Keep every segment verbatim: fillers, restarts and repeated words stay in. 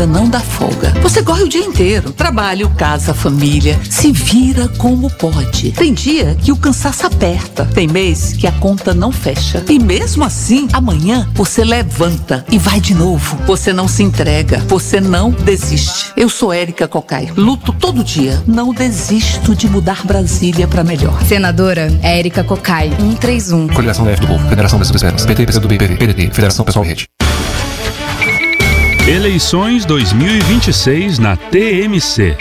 vida não dá folga. Você corre o dia inteiro, trabalho, casa, família, se vira como pode. Tem dia que o cansaço aperta, tem mês que a conta não fecha. E mesmo assim, amanhã você levanta e vai de novo. Você não se entrega, você não desiste. Eu sou Érica Cocai, luto todo dia, não desisto de mudar Brasília pra melhor. Senadora Érica Cocai, cento e trinta e um. Coligação Leste do Povo, Federação das Subesferas, P T, P C do B, P V, P D T, Federação Pessoal Rede. Eleições dois mil e vinte e seis na T M C.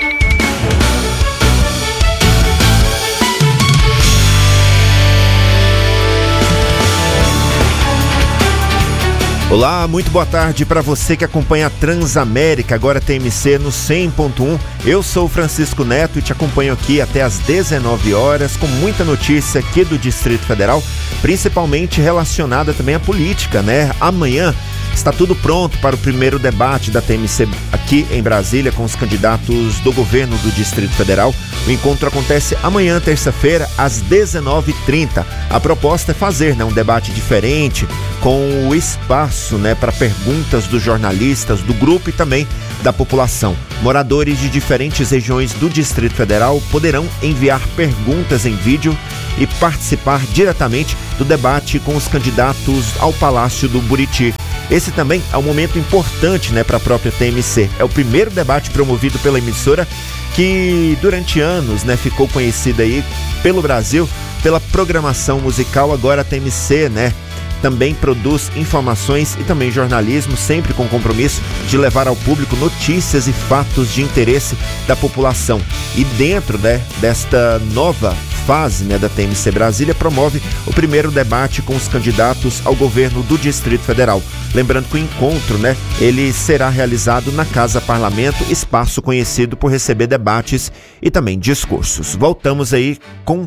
Olá, muito boa tarde para você que acompanha a Transamérica, agora T M C no cem ponto um. Eu sou o Francisco Neto e te acompanho aqui até às dezenove horas com muita notícia aqui do Distrito Federal, principalmente relacionada também à política, né? Amanhã está tudo pronto para o primeiro debate da T M C aqui em Brasília com os candidatos do governo do Distrito Federal. O encontro acontece amanhã, terça-feira, às dezenove e trinta. A proposta é fazer, né, um debate diferente, com o espaço, né, para perguntas dos jornalistas, do grupo e também da população. Moradores de diferentes regiões do Distrito Federal poderão enviar perguntas em vídeo e participar diretamente do debate com os candidatos ao Palácio do Buriti. Esse também é um momento importante, né, para a própria T M C. É o primeiro debate promovido pela emissora que durante anos, né, ficou conhecida aí pelo Brasil pela programação musical. Agora a T M C, né, também produz informações e também jornalismo, sempre com compromisso de levar ao público notícias e fatos de interesse da população. E dentro, né, desta nova fase, né, da T M C Brasília, promove o primeiro debate com os candidatos ao governo do Distrito Federal. Lembrando que o encontro, né, ele será realizado na Casa Parlamento, espaço conhecido por receber debates e também discursos. Voltamos aí com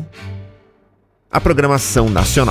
a programação nacional.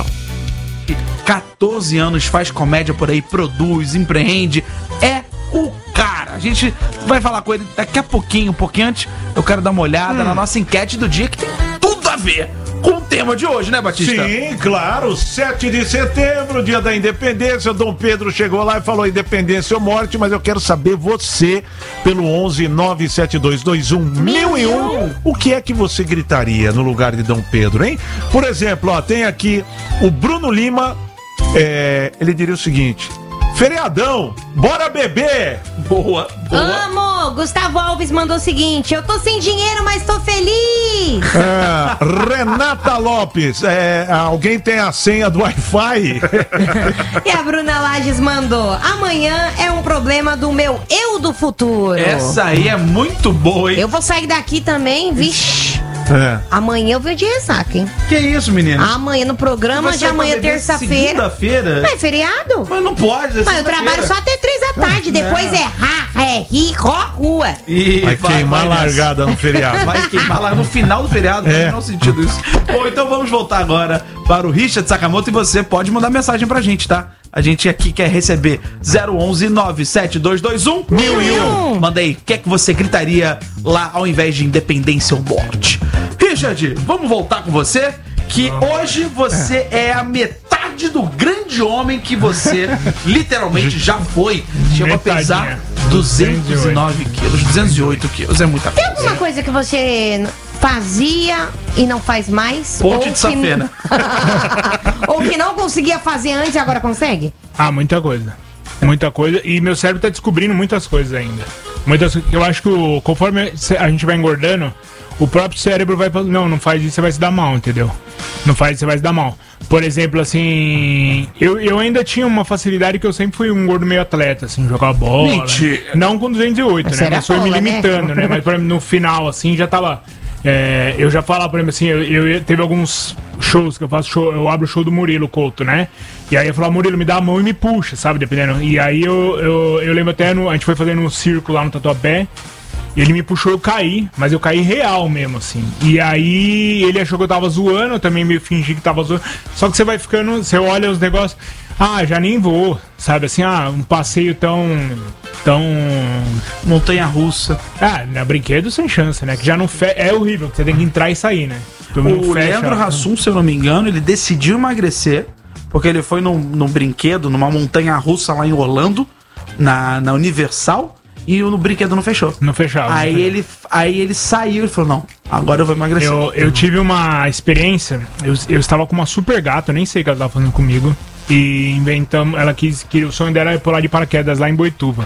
catorze anos, faz comédia por aí, produz, empreende, é o cara. A gente vai falar com ele daqui a pouquinho, um pouquinho antes. Eu quero dar uma olhada hum. na nossa enquete do dia, que tem tudo a ver com o tema de hoje, né, Batista? Sim, claro, sete de setembro, dia da independência. Dom Pedro chegou lá e falou independência ou morte, mas eu quero saber você, pelo onze nove sete dois dois um mil e um, o que é que você gritaria no lugar de Dom Pedro, hein? Por exemplo, ó, tem aqui o Bruno Lima, é, ele diria o seguinte: feriadão, bora beber! Boa, boa. Amo! Gustavo Alves mandou o seguinte: eu tô sem dinheiro, mas tô feliz! É, Renata Lopes, é, alguém tem a senha do Wi-Fi? E a Bruna Lages mandou: amanhã é um problema do meu eu do futuro. Essa aí é muito boa, hein? Eu vou sair daqui também, vixi. É. Amanhã eu venho de ressaca, hein? Que isso, menino? Amanhã no programa de amanhã, terça-feira. Segunda-feira? Não é feriado? Mas não pode, é Mas eu trabalho só até três da tarde. Depois é ra, é ri, ró, rua. E vai, vai queimar vai largada no feriado. Vai queimar lá no final do feriado, não tem sentido isso. Bom, então vamos voltar agora para o Richard Sakamoto e você pode mandar mensagem pra gente, tá? A gente aqui quer receber zero onze nove sete dois dois um mil e um. Manda aí, o que é que você gritaria lá ao invés de independência ou morte? Richard, vamos voltar com você, que hoje você é a metade do grande homem que você literalmente já foi. Chegou a pesar duzentos e nove quilos, duzentos e oito quilos, é muita coisa. Tem alguma coisa que você fazia e não faz mais? Ponte de Safena. Ou que não conseguia fazer antes e agora consegue? Ah, muita coisa. Muita coisa. E meu cérebro tá descobrindo muitas coisas ainda. Muitas, eu acho que o, conforme a gente vai engordando, o próprio cérebro vai falando, não, não faz isso, você vai se dar mal, entendeu? Não faz isso, você vai se dar mal. Por exemplo, assim, eu, eu ainda tinha uma facilidade que eu sempre fui um gordo meio atleta, assim, jogar bola. Mentira. Não com duzentos e oito, né? Mas foi me limitando, né? Mas por exemplo, no final, assim, já tava... É, eu já falava, por exemplo, assim, eu, eu teve alguns shows que eu faço show, eu abro o show do Murilo Couto, né? E aí eu falava, Murilo, me dá a mão e me puxa, sabe? Dependendo. E aí eu, eu, eu lembro até, no, a gente foi fazendo um circo lá no Tatuapé. Ele me puxou, eu caí, mas eu caí real mesmo, assim. E aí ele achou que eu tava zoando, eu também me fingi que tava zoando. Só que você vai ficando, você olha os negócios, ah, já nem vou, sabe? Assim, ah, um passeio tão... tão... montanha-russa. Ah, na brinquedo sem chance, né? Que já não fe... é horrível, que você tem que entrar e sair, né? O Leandro Hassum, se eu não me engano, ele decidiu emagrecer, porque ele foi num, num brinquedo, numa montanha-russa lá em Orlando, na, na Universal. e o brinquedo não fechou. Não fechava. Aí não ele, aí ele saiu e falou, não, agora eu vou emagrecer. Eu, eu tive uma experiência, eu, eu estava com uma super gata, eu nem sei o que ela estava fazendo comigo, e inventamos, ela quis, que o sonho dela era pular de paraquedas lá em Boituva.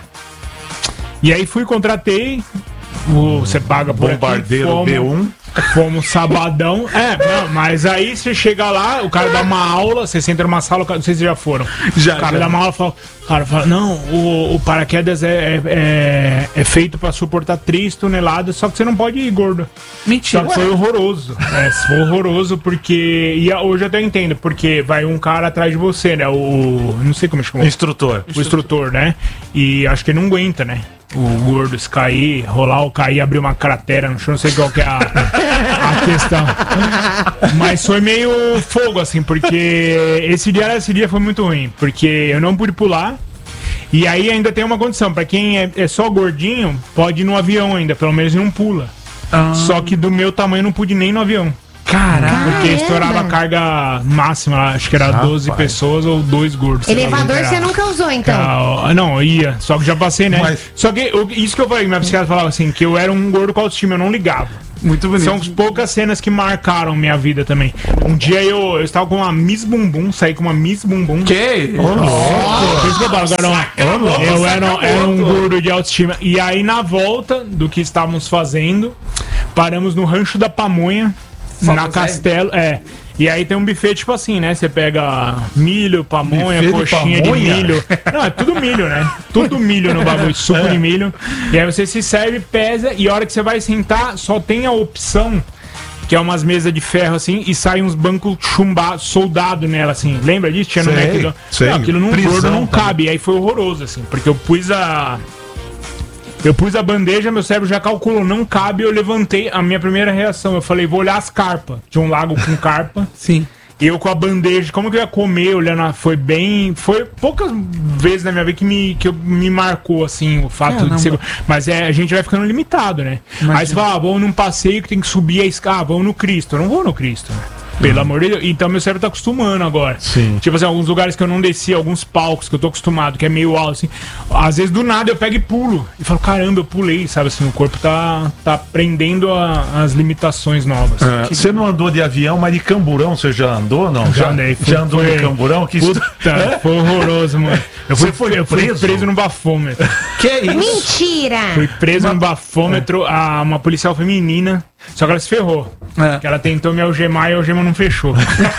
E aí fui, contratei, o, você paga por Bombardeiro aqui, fomos, B um. Fomos sabadão. É, não, mas aí você chega lá, o cara dá uma aula, você senta numa sala, não sei se já foram. Já, o cara já. dá uma aula e fala, o cara fala, não, o, o paraquedas é, é, é, é feito pra suportar três toneladas, só que você não pode ir gordo. Mentira. Só que foi horroroso. É, foi horroroso porque. E hoje eu até entendo, porque vai um cara atrás de você, né? O. Não sei como é que chama. Instrutor. O instrutor, né? E acho que ele não aguenta, né? O gordo se cair, rolar ou cair, abrir uma cratera no chão, não sei qual que é a, a questão. Mas foi meio fogo, assim, porque esse dia, esse dia foi muito ruim, porque eu não pude pular. E aí ainda tem uma condição, pra quem é, é só gordinho, pode ir no avião ainda, pelo menos não pula. Ah. Só que do meu tamanho não pude nem no avião. Caraca. Porque estourava a carga máxima, acho que era Rapaz. doze pessoas ou dois gordos. sei lá, Elevador era- você nunca usou, então? Ah, não, eu ia, só que já passei, né? Mas- Só que eu- isso que eu falei, minha psiquiatra falava assim, que eu era um gordo com autoestima, eu não ligava. Muito bonito. São poucas cenas que marcaram minha vida também. Um dia eu, eu estava com uma Miss Bumbum, saí com uma Miss Bumbum. Que? Por isso que eu falo, agora, eu era, era um gordo de autoestima. E aí, na volta do que estávamos fazendo, paramos no Rancho da Pamonha, Só na consegue? Castelo. É. E aí tem um buffet tipo assim, né? Você pega milho, pamonha, Buffet de coxinha de, pamonha? milho. Não, é tudo milho, né? Tudo milho no bagulho, suco de milho. E aí você se serve, pesa, e a hora que você vai sentar, só tem a opção, que é umas mesas de ferro assim, e saem uns bancos chumbados, soldado nela, assim. Lembra disso? Tinha no Sei, McDonald's. sei. Não, aquilo num Prisão gordo não também. cabe. E aí foi horroroso, assim, porque eu pus a. Eu pus a bandeja, meu cérebro já calculou, não cabe, eu levantei. A minha primeira reação, eu falei, vou olhar as carpas. Tinha um lago com carpa. Sim. Eu com a bandeja, como que eu ia comer olhando? a- Foi bem. Foi poucas vezes na minha vida que me, que eu- me marcou, assim, o fato Caramba. de ser. Mas é, a gente vai ficando limitado, né? Aí você fala, ah, vamos num passeio que tem que subir a escada, ah, vamos no Cristo. Eu não vou no Cristo, né? Pelo amor de Deus. Então meu cérebro tá acostumando agora. Sim. Tipo assim, alguns lugares que eu não desci, alguns palcos que eu tô acostumado, que é meio alto, assim. Às vezes do nada eu pego e pulo. E falo, caramba, eu pulei, sabe assim, o corpo tá, tá aprendendo a- as limitações novas. É, você não andou de avião, mas de camburão você já andou, não? Já andei. Já andou Foi- de camburão? Que Puta, É? foi horroroso, mano. Eu fui, Você foi eu fui preso? preso no bafômetro. Que isso? Mentira! Fui preso no bafômetro, a uma policial feminina. Só que ela se ferrou. É. Que ela tentou me algemar e a algema não fechou.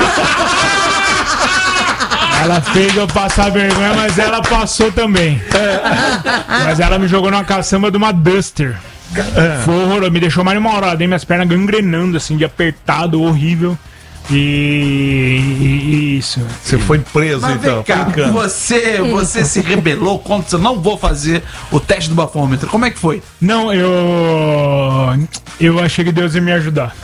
Ela fez eu passar vergonha, mas ela passou também. Mas ela me jogou numa caçamba de uma Duster. Foi horroroso, me deixou mais de uma hora. Ela deu minhas pernas gangrenando, assim, de apertado, horrível. E, e- e isso. Você foi preso, Mas então. vem cá, brincando. você, você se rebelou contra, eu não vou fazer o teste do bafômetro. Como é que foi? Não, eu. Eu achei que Deus ia me ajudar.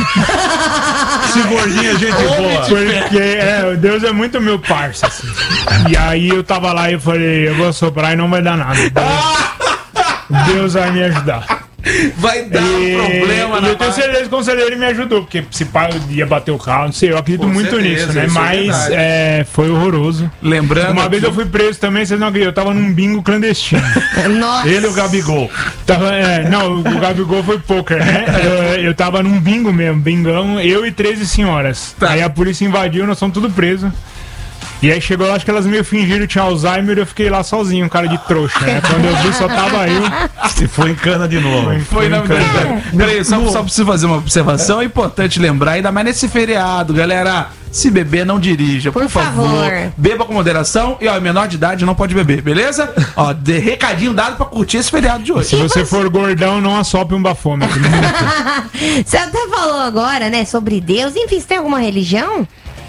Esse gordinho é gente boa. Porque é, Deus é muito meu parça. Assim. E aí eu tava lá e eu falei, eu vou soprar e não vai dar nada. Deus, Deus vai me ajudar. Vai dar E, um problema e na eu tenho barra. certeza que o conselheiro ele me ajudou, porque se pai ia bater o carro, não sei, eu acredito Com muito certeza, nisso, né? isso é Mas verdade. é, foi horroroso. Lembrando Uma vez aqui- eu fui preso também, vocês não acreditam, eu tava num bingo clandestino. Nossa! Ele e o Gabigol. Tava, é, não, o Gabigol foi poker, né? Eu, eu tava num bingo mesmo, bingão, eu e treze senhoras. Tá. Aí a polícia invadiu, nós somos tudo presos. E aí chegou lá, acho que elas meio fingiram que tinha Alzheimer e eu fiquei lá sozinho, um cara de trouxa, né? Quando eu vi, só tava eu. E foi em cana de novo. Foi na verdade. Peraí, só, só preciso fazer uma observação. É importante lembrar, ainda mais nesse feriado, galera. Se beber, não dirija, por, Por favor. Beba com moderação e, ó, menor de idade não pode beber, beleza? Ó, de recadinho dado pra curtir esse feriado de hoje. Se você for gordão, não assope um bafômetro. Você até falou agora, né, sobre Deus. Enfim, você tem alguma religião?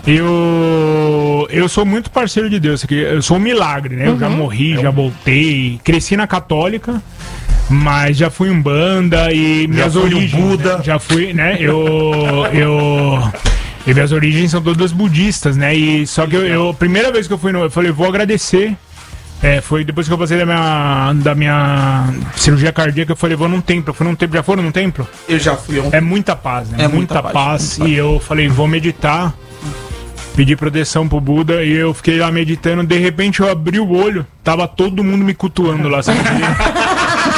Eu eu sou muito parceiro de Deus, aqui. Eu sou um milagre, né? Eu já morri, já voltei, cresci na católica, mas já fui um banda e minhas foi um origens, Buda. né? Já fui, né? Eu eu e minhas origens são todas budistas, né? E só que eu, eu a primeira vez que eu fui no, eu falei, vou agradecer. É, foi depois que eu passei da minha, da minha cirurgia cardíaca, eu falei, vou num templo. Eu fui num templo, já foram num templo? Eu já fui ontem. É muita paz, né? É muita, muita paz. paz, muita E eu falei, vou meditar. Pedi proteção pro Buda e eu fiquei lá meditando. De repente eu abri o olho, tava todo mundo me cultuando lá. Sabe?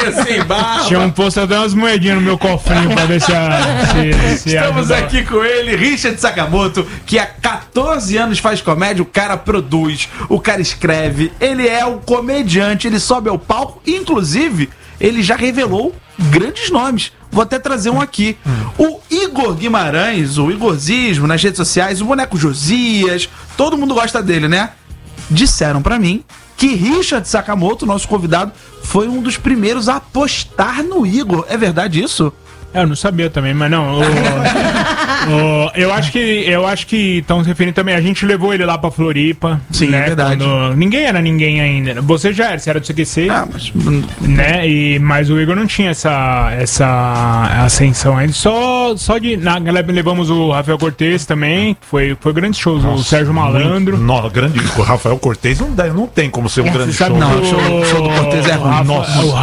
carinha sem barba. Tinha um posto até umas moedinhas no meu cofrinho pra ver se a. Se, se Estamos a... aqui com ele, Richard Sakamoto, que há catorze anos faz comédia, o cara produz, o cara escreve, ele é um comediante, ele sobe ao palco, inclusive, ele já revelou grandes nomes. Vou até trazer um aqui. O Igor Guimarães, o Igorzismo, nas redes sociais, o boneco Josias, todo mundo gosta dele, né? Disseram pra mim que Richard Sakamoto, nosso convidado, foi um dos primeiros a apostar no Igor. É verdade isso? Eu não sabia também, mas não. O, o, eu acho que eu acho que estão se referindo também. A gente levou ele lá pra Floripa. Sim, né, é verdade. Quando, ninguém era ninguém ainda. Você já era, você era do C Q C. Ah, mas. Né? E, mas o Igor não tinha essa, essa ascensão ainda. Só, só de. Na galera levamos o Rafael Cortez também. Foi, foi grandes shows. Nossa, o Sérgio Malandro. Nossa, grande. O Rafael Cortez não, dá, não tem como ser um grande show. Não, o show, show do Cortez é o Rafa, Nossa. o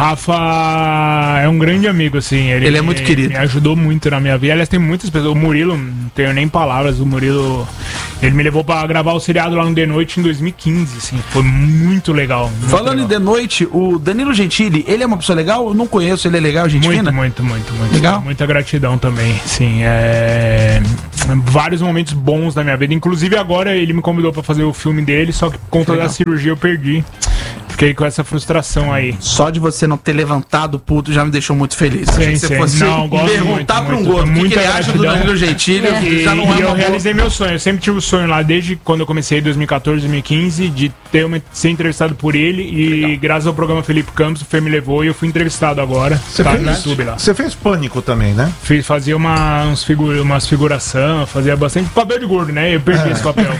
Rafa é um grande amigo, assim. Ele, ele é muito querido. Me ajudou muito na minha vida. Aliás, tem muitas pessoas. O Murilo, não tenho nem palavras. O Murilo, ele me levou pra gravar o seriado lá no The Noite em dois mil e quinze, assim. Foi muito legal. Muito Falando legal. em The Noite, o Danilo Gentili, ele é uma pessoa legal? Eu não conheço, ele é legal, gente Muito, fina? muito, muito, muito. Legal? Muita gratidão também, sim. É... Vários momentos bons da minha vida. Inclusive agora ele me convidou pra fazer o filme dele, só que por conta da cirurgia eu perdi. Fiquei com essa frustração aí. Só de você não ter levantado o puto já me deixou muito feliz. Sim, Achei que sim. você fosse Não, gosto perguntar muito, pra um muito. gordo o que, Muita que ele acha do gratidão. Danilo Gentili. E, Já não é e uma eu boa- realizei meu sonho. Eu sempre tive o sonho lá, desde quando eu comecei em dois mil e quatorze, dois mil e quinze, de ter uma, ser entrevistado por ele. E legal. Graças ao programa Felipe Campos, o Fer me levou e eu fui entrevistado agora. Você tá fez, no YouTube lá. Você fez Pânico também, né? Fiz, fazia uma, uns figura, umas figuração, fazia bastante papel de gordo, né? Eu perdi É. esse papel.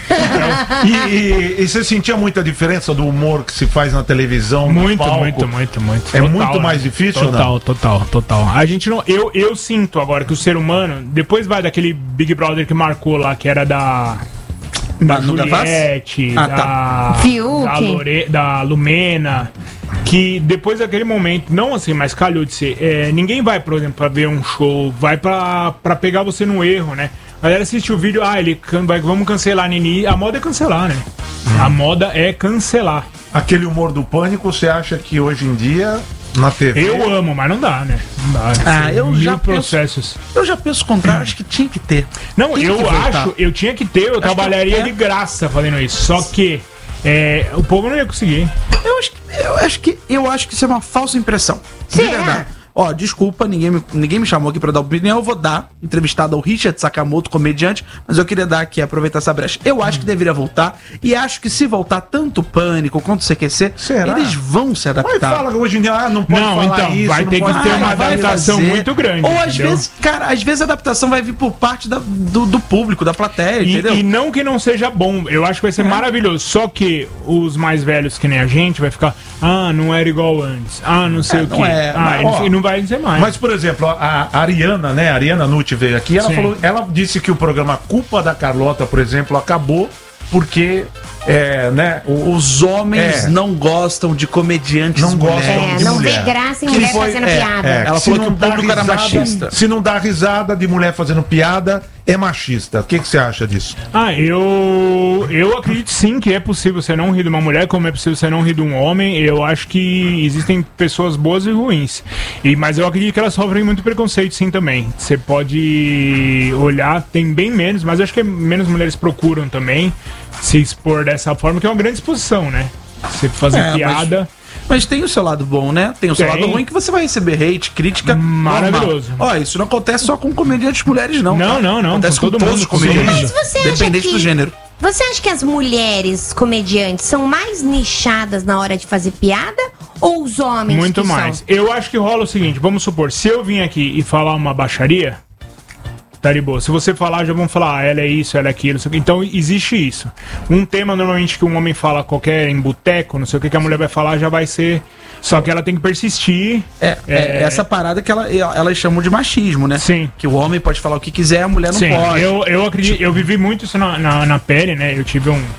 E, e- e você sentia muita diferença do humor que se faz na televisão? no Muito, palco? muito, muito, muito. É Total, muito mais né? difícil, ou Total, não? total, total. A gente não. Eu, eu sinto agora que o ser humano, depois vai daquele Big Brother que marcou lá, que era da. Da Manu Juliette, Ah, da, tá. Fiuk. da, Lore, da Lumena, que depois daquele momento, não assim, mas calhou de ser, é, ninguém vai, por exemplo, pra ver um show, vai pra, pra pegar você no erro, né? A galera assiste o vídeo, ah, ele can- vai, vamos cancelar a Nini, a moda é cancelar, né? A moda é cancelar. Aquele humor do Pânico, você acha que hoje em dia, na T V... Eu amo, mas não dá, né? Não dá. Ah, São eu mil já processos. Eu já penso o contrário, acho que tinha que ter. Não, Tem eu que voltar. acho, eu tinha que ter, eu trabalharia que é. de graça fazendo isso. Só que é, o povo não ia conseguir. Eu acho, que, eu acho que eu acho que isso é uma falsa impressão. De Será? verdade. Ó, desculpa, ninguém me, ninguém me chamou aqui pra dar opinião. Eu vou dar entrevistado ao Richard Sakamoto, comediante, mas eu queria dar aqui, aproveitar essa brecha. Eu acho que deveria voltar, e acho que se voltar tanto o Pânico quanto o C Q C, Será? eles vão se Mas adaptar. fala que hoje em dia, ah, não pode Não, falar então, isso, vai não ter que pode ter falar uma aquilo. adaptação muito grande, Ou às entendeu? vezes, cara, às vezes a adaptação vai vir por parte da- do, do público, da plateia, E, entendeu? e não que não seja bom, eu acho que vai ser maravilhoso. Só que os mais velhos que nem a gente vai ficar, ah, não era igual antes, ah, não sei É, o não quê. é, ah, mas, ele- ó, e não vai dizer mais. Mas, por exemplo, a, a Ariana, né? A Ariana Nutti veio aqui, ela Sim. falou, ela disse que o programa Culpa da Carlota, por exemplo, acabou porque, é, né? O, Os homens É. não gostam de comediantes Não mulheres. gostam É, de não mulher. vê graça em Que mulher foi- fazendo é, piada. é, Ela se falou que não o dá público era risada- machista. Se não dá risada de mulher fazendo piada, é machista. O que, que você acha disso? Ah, eu eu acredito sim que é possível você não rir de uma mulher, como é possível você não rir de um homem. Eu acho que existem pessoas boas e ruins. E, mas eu acredito que elas sofrem muito preconceito sim também. Você pode olhar, tem bem menos, mas eu acho que menos mulheres procuram também se expor dessa forma, que é uma grande exposição, né? Você fazer É, mas- piada. Mas tem o seu lado bom, né? Tem o seu Tem. lado ruim que você vai receber hate, crítica. Maravilhoso. normal. Ó, isso não acontece só com comediantes mulheres, não. Não, tá? não, não, Acontece com com, todo todos mundo, os com todo comediantes. mundo. Mas você acha Dependente que- do gênero. Você acha que as mulheres comediantes são mais nichadas na hora de fazer piada ou os homens? Muito que mais. são? Eu acho que rola o seguinte, vamos supor, se eu vim aqui e falar uma baixaria, tá de boa. Se você falar, já vão falar, ah, ela é isso, ela é aquilo. Não sei o quê. Então existe isso. Um tema normalmente que um homem fala qualquer em boteco, não sei o que, que a mulher vai falar, já vai ser. Só que ela tem que persistir. É, é essa parada que ela, elas chamam de machismo, né? Sim. Que o homem pode falar o que quiser, a mulher não Sim, pode. eu, eu acredito, eu vivi muito isso na, na, na pele, né? Eu tive um,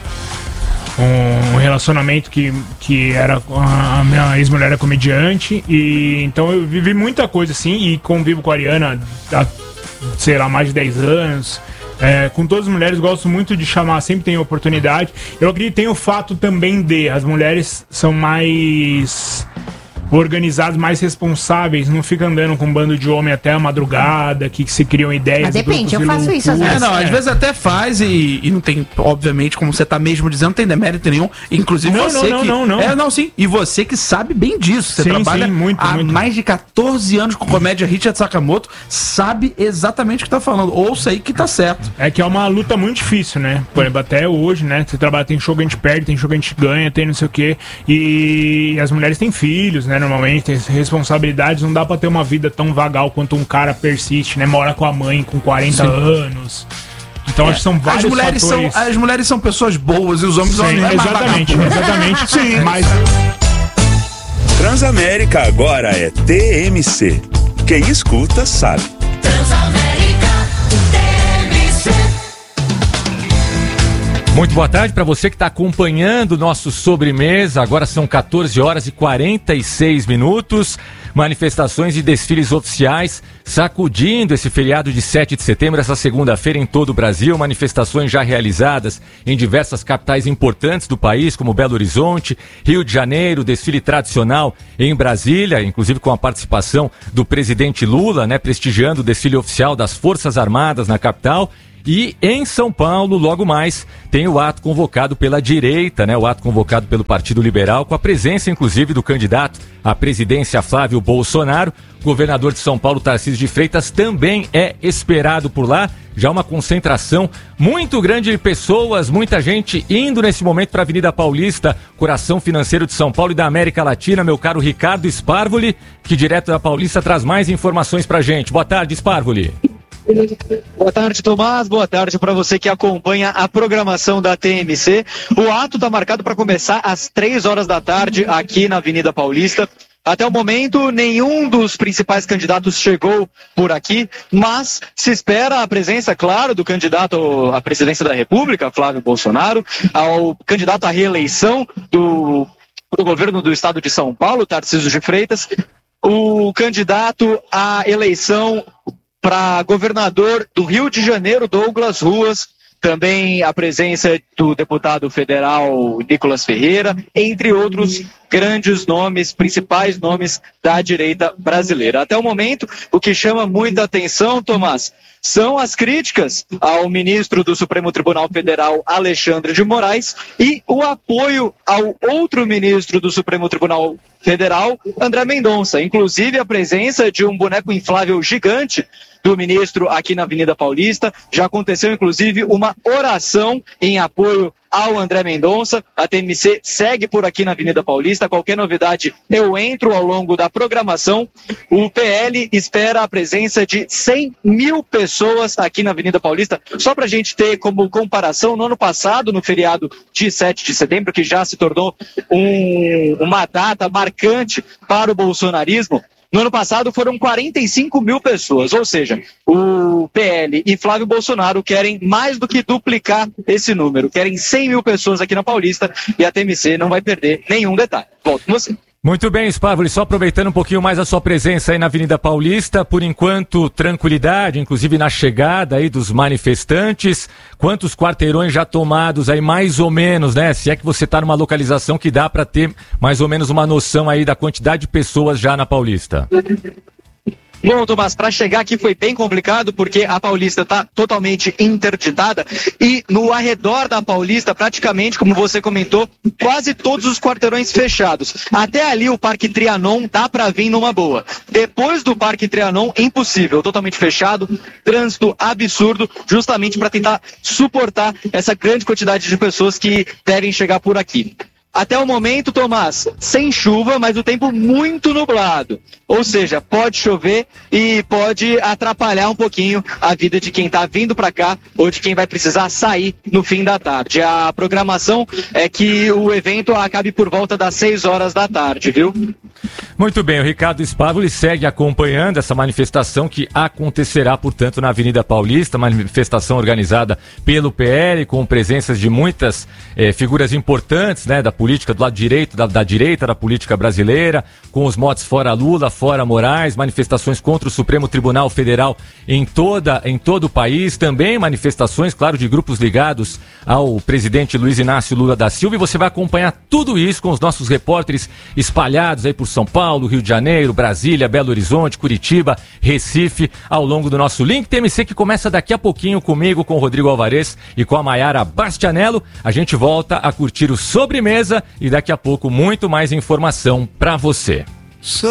um relacionamento que, que era. A minha ex-mulher era comediante, e então eu vivi muita coisa assim, e convivo com a Ariana há, sei lá, mais de dez anos. É, com todas as mulheres, gosto muito de chamar, sempre tem oportunidade. Eu acredito que tem o fato também de as mulheres são mais organizados, mais responsáveis, não fica andando com um bando de homem até a madrugada, que, que se criam ideias. Mas depende, eu faço isso às vezes. É, não, às vezes até faz e, e não tem, obviamente, como você tá mesmo dizendo, não tem demérito nenhum. Inclusive não, você não, que... Não, não, não. É, não, sim. E você que sabe bem disso. Você sim, trabalha sim, muito, há muito. mais de catorze anos com comédia Richard Sakamoto, sabe exatamente o que tá falando. Ouça aí que tá certo. É que é uma luta muito difícil, né? Por exemplo, até hoje, né? Você trabalha, tem show que a gente perde, tem show que a gente ganha, tem não sei o quê. E as mulheres têm filhos, né? Normalmente tem responsabilidades, não dá pra ter uma vida tão vagal quanto um cara persiste, né? Mora com a mãe com quarenta anos. Então, é. acho que são vários as mulheres fatores. São, as mulheres são pessoas boas e os homens Sim, são exatamente, exatamente. Sim. Mas... Transamérica agora é T M C. Quem escuta sabe. Transamérica T M C. Muito boa tarde para você que está acompanhando o nosso Sobremesa. Agora são catorze horas e quarenta e seis minutos. Manifestações e desfiles oficiais sacudindo esse feriado de sete de setembro, essa segunda-feira em todo o Brasil. Manifestações já realizadas em diversas capitais importantes do país, como Belo Horizonte, Rio de Janeiro, desfile tradicional em Brasília, inclusive com a participação do presidente Lula, né, prestigiando o desfile oficial das Forças Armadas na capital. E em São Paulo, logo mais, tem o ato convocado pela direita, né? O ato convocado pelo Partido Liberal, com a presença, inclusive, do candidato à presidência Flávio Bolsonaro. O governador de São Paulo, Tarcísio de Freitas, também é esperado por lá. Já uma concentração muito grande de pessoas, muita gente indo nesse momento para a Avenida Paulista, coração financeiro de São Paulo e da América Latina. Meu caro Ricardo Sparvoli, que direto da Paulista traz mais informações para a gente. Boa tarde, Sparvoli. Boa tarde, Tomás. Boa tarde para você que acompanha a programação da T M C. O ato está marcado para começar às três horas da tarde aqui na Avenida Paulista. Até o momento, nenhum dos principais candidatos chegou por aqui, mas se espera a presença, claro, do candidato à presidência da República, Flávio Bolsonaro, ao candidato à reeleição do, do governo do estado de São Paulo, Tarcísio de Freitas, o candidato à eleição para governador do Rio de Janeiro, Douglas Ruas, também a presença do deputado federal Nicolas Ferreira, entre outros grandes nomes, principais nomes da direita brasileira. Até o momento, o que chama muita atenção, Tomás, são as críticas ao ministro do Supremo Tribunal Federal, Alexandre de Moraes, e o apoio ao outro ministro do Supremo Tribunal Federal, André Mendonça. Inclusive a presença de um boneco inflável gigante do ministro aqui na Avenida Paulista. Já aconteceu, inclusive, uma oração em apoio ao André Mendonça. A T M C segue por aqui na Avenida Paulista. Qualquer novidade eu entro ao longo da programação. O P L espera a presença de cem mil pessoas aqui na Avenida Paulista. Só para a gente ter como comparação, no ano passado, no feriado de sete de setembro, que já se tornou um, uma data marcante para o bolsonarismo, no ano passado foram quarenta e cinco mil pessoas, ou seja, o P L e Flávio Bolsonaro querem mais do que duplicar esse número, querem cem mil pessoas aqui na Paulista e a T M C não vai perder nenhum detalhe. Volto com você. Muito bem, Sparvoli, só aproveitando um pouquinho mais a sua presença aí na Avenida Paulista, por enquanto tranquilidade, inclusive na chegada aí dos manifestantes, quantos quarteirões já tomados aí mais ou menos, né? Se é que você está numa localização que dá para ter mais ou menos uma noção aí da quantidade de pessoas já na Paulista. Bom, Tomás, para chegar aqui foi bem complicado porque a Paulista está totalmente interditada e no arredor da Paulista, praticamente, como você comentou, quase todos os quarteirões fechados. Até ali o Parque Trianon dá para vir numa boa. Depois do Parque Trianon, impossível, totalmente fechado, trânsito absurdo, justamente para tentar suportar essa grande quantidade de pessoas que devem chegar por aqui. Até o momento, Tomás, sem chuva, mas o tempo muito nublado. Ou seja, pode chover e pode atrapalhar um pouquinho a vida de quem está vindo para cá ou de quem vai precisar sair no fim da tarde. A programação é que o evento acabe por volta das seis horas da tarde, viu? Muito bem, o Ricardo Sparvoli segue acompanhando essa manifestação que acontecerá, portanto, na Avenida Paulista, manifestação organizada pelo P L, com presenças de muitas eh, figuras importantes, né, da política do lado direito, da, da direita da política brasileira, com os motes fora Lula, fora Moraes, manifestações contra o Supremo Tribunal Federal em, toda, em todo o país, também manifestações, claro, de grupos ligados ao presidente Luiz Inácio Lula da Silva, e você vai acompanhar tudo isso com os nossos repórteres espalhados aí por São São Paulo, Rio de Janeiro, Brasília, Belo Horizonte, Curitiba, Recife, ao longo do nosso Link T M C, que começa daqui a pouquinho comigo, com o Rodrigo Alvarez e com a Maiara Bastianello. A gente volta a curtir o Sobremesa e daqui a pouco muito mais informação pra você.